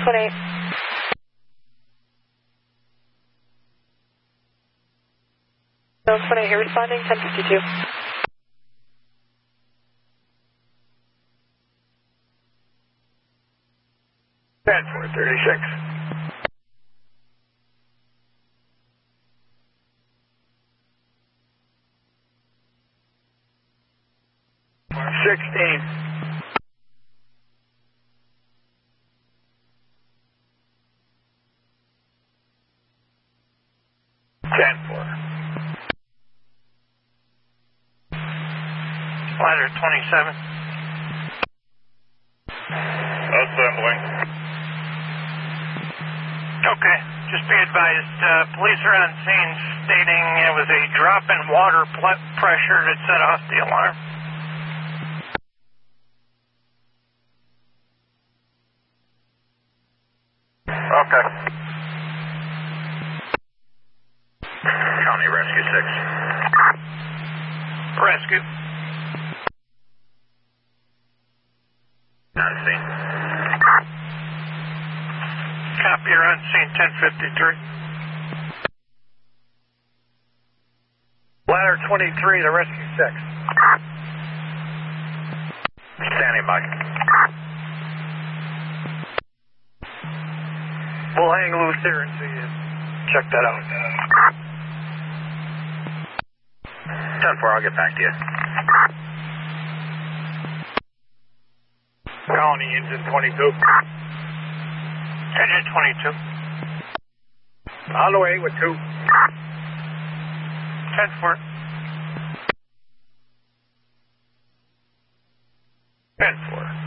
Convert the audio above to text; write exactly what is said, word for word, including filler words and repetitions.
one eight. Sales one eight, you're responding, ten fifty-two. ten four thirty-six. sixteen. ten four. Ladder twenty-seven. Assembling. Okay, just be advised, uh, police are on scene stating it was a drop in water pl- pressure that set off the alarm. Okay. County Rescue six. Rescue. On scene. Copy, you're on scene ten fifty-three. Ladder twenty-three to Rescue six. Standing by. We'll hang loose here and see you. Check that out. ten four, I'll get back to you. County engine twenty-two. Engine twenty-two. On the way with two. ten four. ten four.